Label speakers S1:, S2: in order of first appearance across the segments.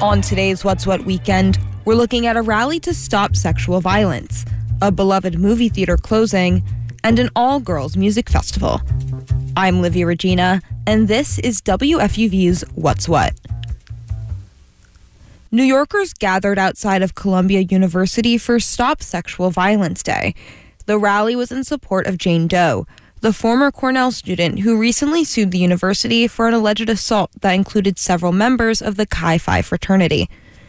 S1: On today's What's What Weekend, we're looking at a rally to stop sexual violence, a beloved movie theater closing, and an all-girls music festival. I'm Livia Regina, and this is WFUV's What's What. New Yorkers gathered outside of Columbia University for Stop Sexual Violence Day. The rally was in support of Jane Doe, the former Cornell student who recently sued the university for an alleged assault that included several members of the Chi Phi fraternity.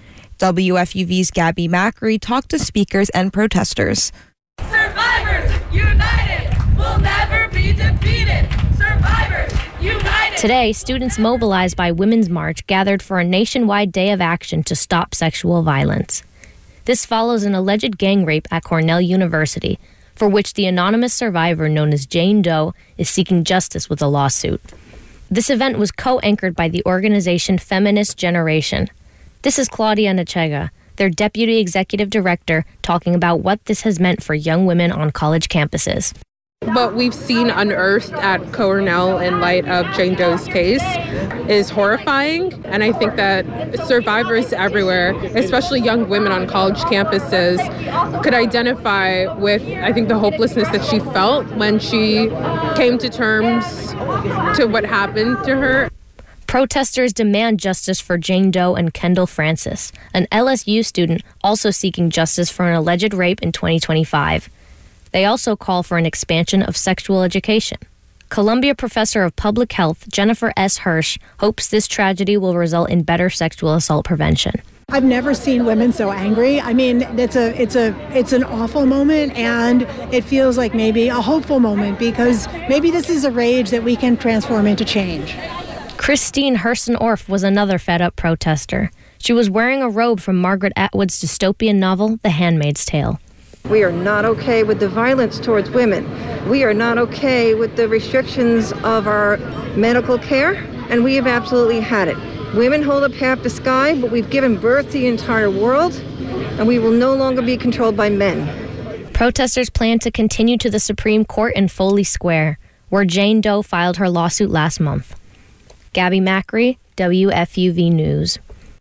S1: WFUV's Gabby Macri talked to speakers and protesters.
S2: Survivors united will never be defeated. Survivors united.
S3: Today, students mobilized by Women's March gathered for a nationwide day of action to stop sexual violence. This follows an alleged gang rape at Cornell University, for which the anonymous survivor known as Jane Doe is seeking justice with a lawsuit. This event was co-anchored by the organization Feminist Generation. This is Claudia Nachega, their deputy executive director, talking about what this has meant for young women on college campuses.
S4: What we've seen unearthed at Cornell in light of Jane Doe's case is horrifying. And I think that survivors everywhere, especially young women on college campuses, could identify with, I think, the hopelessness that she felt when she came to terms to what happened to her.
S3: Protesters demand justice for Jane Doe and Kendall Francis, an LSU student also seeking justice for an alleged rape in 2025. They also call for an expansion of sexual education. Columbia Professor of Public Health Jennifer S. Hirsch hopes this tragedy will result in better sexual assault prevention.
S5: I've never seen women so angry. I mean, it's an awful moment, and it feels like maybe a hopeful moment because maybe this is a rage that we can transform into change.
S3: Christine Herson-Orff was another fed-up protester. She was wearing a robe from Margaret Atwood's dystopian novel, The Handmaid's Tale.
S6: We are not okay with the violence towards women. We are not okay with the restrictions of our medical care, and we have absolutely had it. Women hold up half the sky, but we've given birth to the entire world, and we will no longer be controlled by men.
S3: Protesters plan to continue to the Supreme Court in Foley Square, where Jane Doe filed her lawsuit last month. Gabby Macri, WFUV News.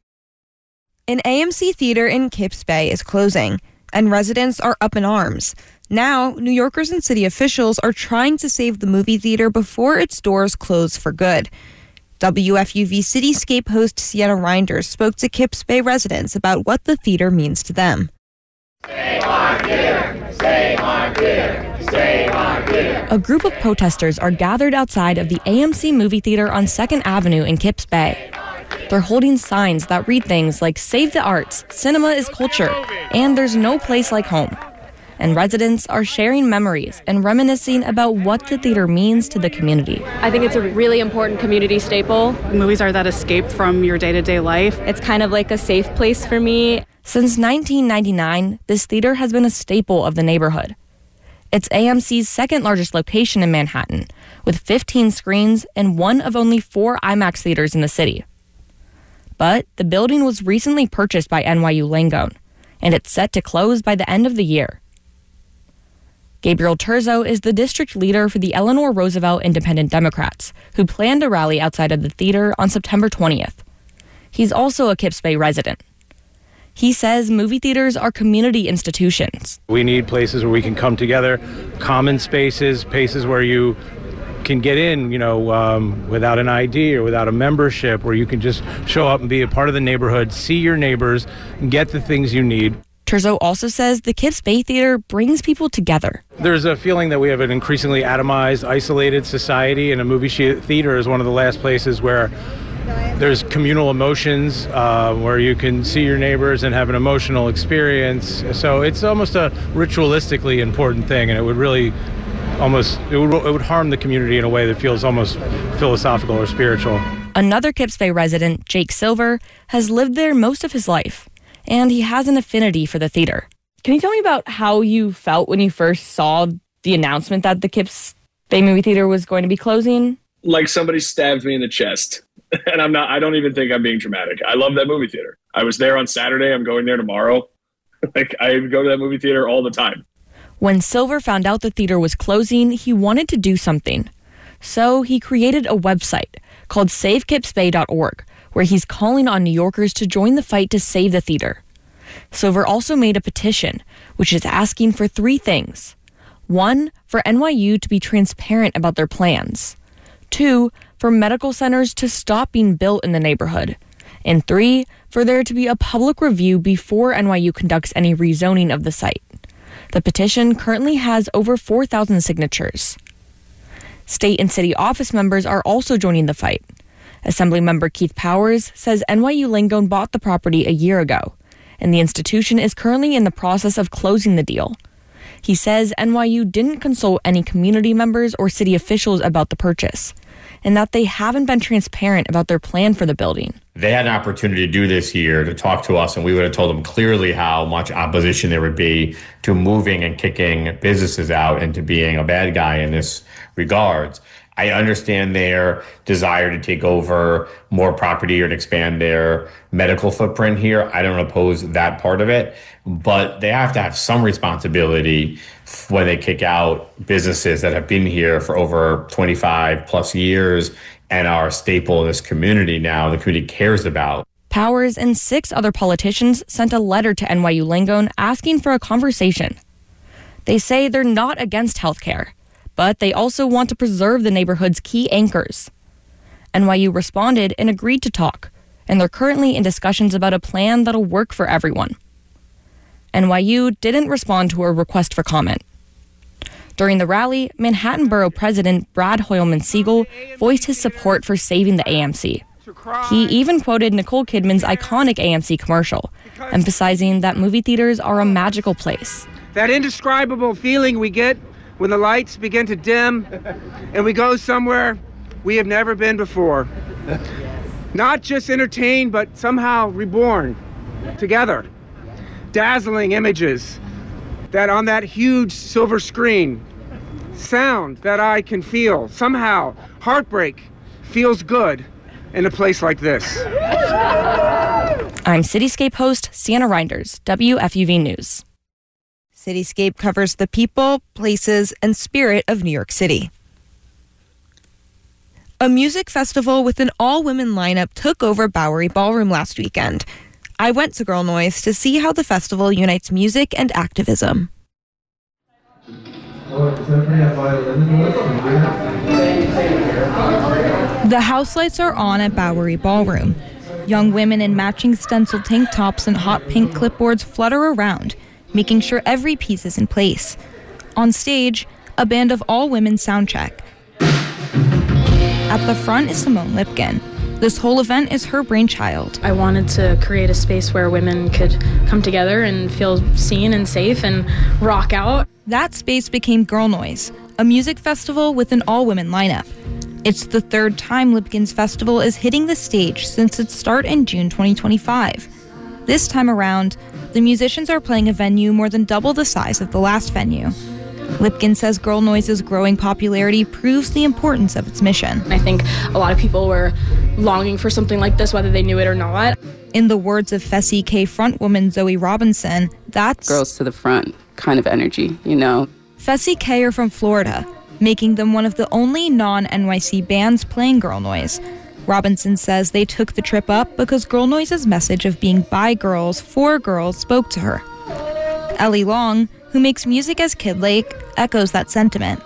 S1: An AMC theater in Kips Bay is closing, and residents are up in arms. Now, New Yorkers and city officials are trying to save the movie theater before its doors close for good. WFUV Cityscape host Sienna Reinders spoke to Kips Bay residents about what the theater means to them.
S2: Save our theater! Save our theater! Save our theater!
S7: A group of protesters are gathered outside of the AMC movie theater on 2nd Avenue in Kips Bay. They're holding signs that read things like "Save the Arts," "Cinema is Culture," and "There's no place like home." And residents are sharing memories and reminiscing about what the theater means to the community.
S8: I think it's a really important community staple.
S9: Movies are that escape from your day-to-day life.
S8: It's kind of like a safe place for me.
S7: Since 1999, this theater has been a staple of the neighborhood. It's AMC's second largest location in Manhattan, with 15 screens and one of only 4 IMAX theaters in the city. But the building was recently purchased by NYU Langone, and it's set to close by the end of the year. Gabriel Terzo is the district leader for the Eleanor Roosevelt Independent Democrats, who plan to rally outside of the theater on September 20th. He's also a Kips Bay resident. He says movie theaters are community institutions.
S10: We need places where we can come together, common spaces, places where you can get in, without an ID or without a membership, where you can just show up and be a part of the neighborhood, see your neighbors, and get the things you need.
S7: Terzo also says the Kips Bay Theater brings people together.
S10: There's a feeling that we have an increasingly atomized, isolated society, and a movie theater is one of the last places where there's communal emotions, where you can see your neighbors and have an emotional experience. So it's almost a ritualistically important thing, and it would really it would harm the community in a way that feels almost philosophical or spiritual.
S7: Another Kips Bay resident, Jake Silver, has lived there most of his life, and he has an affinity for the theater.
S11: Can you tell me about how you felt when you first saw the announcement that the Kips Bay Movie Theater was going to be closing?
S12: Like somebody stabbed me in the chest. And I don't even think I'm being dramatic. I love that movie theater. I was there on Saturday. I'm going there tomorrow. I go to that movie theater all the time.
S7: When Silver found out the theater was closing, he wanted to do something. So he created a website called SaveKipsBay.org, where he's calling on New Yorkers to join the fight to save the theater. Silver also made a petition, which is asking for 3 things. 1, for NYU to be transparent about their plans. 2, for medical centers to stop being built in the neighborhood. And 3, for there to be a public review before NYU conducts any rezoning of the site. The petition currently has over 4,000 signatures. State and city office members are also joining the fight. Assemblymember Keith Powers says NYU Langone bought the property a year ago, and the institution is currently in the process of closing the deal. He says NYU didn't consult any community members or city officials about the purchase, and that they haven't been transparent about their plan for the building.
S13: They had an opportunity to do this here, to talk to us, and we would have told them clearly how much opposition there would be to moving and kicking businesses out and to being a bad guy in this regards. I understand their desire to take over more property or to expand their medical footprint here. I don't oppose that part of it, but they have to have some responsibility when they kick out businesses that have been here for over 25 plus years and are a staple in this community now, the community cares about.
S7: Powers and 6 other politicians sent a letter to NYU Langone asking for a conversation. They say they're not against healthcare, but they also want to preserve the neighborhood's key anchors. NYU responded and agreed to talk, and they're currently in discussions about a plan that'll work for everyone. NYU didn't respond to a request for comment. During the rally, Manhattan Borough President Brad Hoylman Siegel voiced his support for saving the AMC. He even quoted Nicole Kidman's iconic AMC commercial, emphasizing that movie theaters are a magical place.
S14: That indescribable feeling we get when the lights begin to dim and we go somewhere we have never been before. Not just entertained, but somehow reborn together. Dazzling images that on that huge silver screen, sound that I can feel. Somehow, heartbreak feels good in a place like this.
S7: I'm Cityscape host Sienna Reinders, WFUV News.
S1: Cityscape covers the people, places, and spirit of New York City. A music festival with an all-women lineup took over Bowery Ballroom last weekend. I went to Girl Noise to see how the festival unites music and activism. The house lights are on at Bowery Ballroom. Young women in matching stencil tank tops and hot pink clipboards flutter around, making sure every piece is in place. On stage, a band of all-women soundcheck. At the front is Simone Lipkin. This whole event is her brainchild.
S8: I wanted to create a space where women could come together and feel seen and safe and rock out.
S1: That space became Girl Noise, a music festival with an all-women lineup. It's the 3rd time Lipkin's festival is hitting the stage since its start in June 2025. This time around, the musicians are playing a venue more than double the size of the last venue. Lipkin says Girl Noise's growing popularity proves the importance of its mission.
S8: I think a lot of people were longing for something like this, whether they knew it or not.
S1: In the words of Fessy K frontwoman Zoe Robinson, that's
S15: girls to the front kind of energy, you know.
S1: Fessy K are from Florida, making them one of the only non-NYC bands playing Girl Noise. Robinson says they took the trip up because Girl Noise's message of being by girls, for girls, spoke to her. Ellie Long, who makes music as Kid Lake, echoes that sentiment.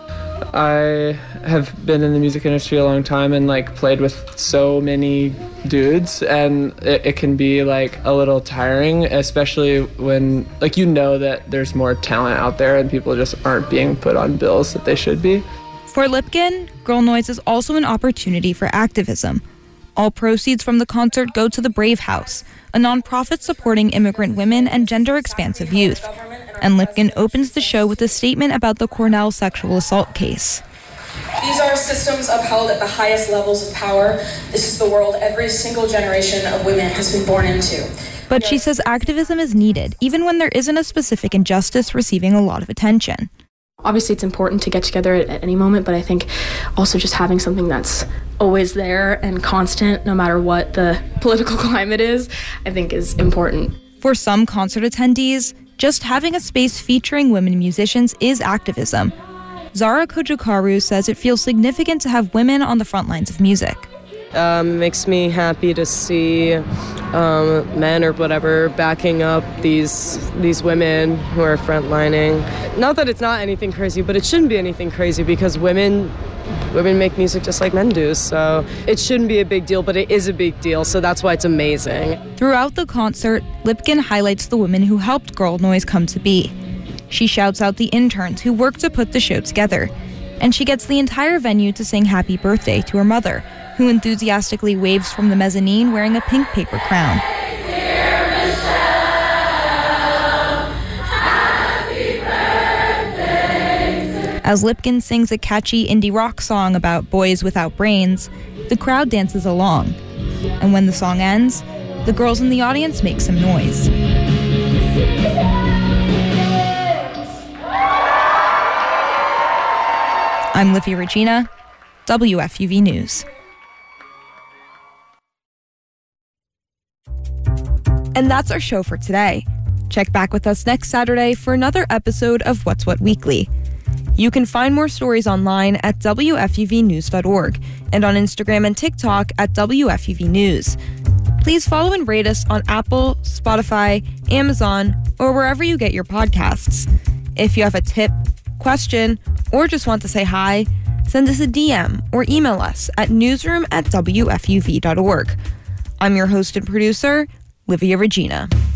S16: I have been in the music industry a long time and played with so many dudes, and it can be a little tiring, especially when that there's more talent out there and people just aren't being put on bills that they should be.
S1: For Lipkin, Girl Noise is also an opportunity for activism. All proceeds from the concert go to the Brave House, a nonprofit supporting immigrant women and gender-expansive youth. And Lipkin opens the show with a statement about the Cornell sexual assault case.
S17: These are systems upheld at the highest levels of power. This is the world every single generation of women has been born into.
S1: But she says activism is needed, even when there isn't a specific injustice receiving a lot of attention.
S8: Obviously, it's important to get together at any moment, but I think also just having something that's always there and constant, no matter what the political climate is, I think is important.
S1: For some concert attendees, just having a space featuring women musicians is activism. Zara Kojikaru says it feels significant to have women on the front lines of music.
S18: Makes me happy to see men or whatever backing up these women who are frontlining. Not that it's not anything crazy, but it shouldn't be anything crazy because women make music just like men do, so it shouldn't be a big deal, but it is a big deal, so that's why it's amazing.
S1: Throughout the concert, Lipkin highlights the women who helped Girl Noise come to be. She shouts out the interns who worked to put the show together, and she gets the entire venue to sing happy birthday to her mother, who enthusiastically waves from the mezzanine wearing a pink paper crown. As Lipkin sings a catchy indie rock song about boys without brains, the crowd dances along. And when the song ends, the girls in the audience make some noise. I'm Livia Regina, WFUV News. And that's our show for today. Check back with us next Saturday for another episode of What's What Weekly. You can find more stories online at WFUVnews.org and on Instagram and TikTok at WFUV News. Please follow and rate us on Apple, Spotify, Amazon, or wherever you get your podcasts. If you have a tip, question, or just want to say hi, send us a DM or email us at newsroom@WFUV.org. I'm your host and producer, Livia Regina.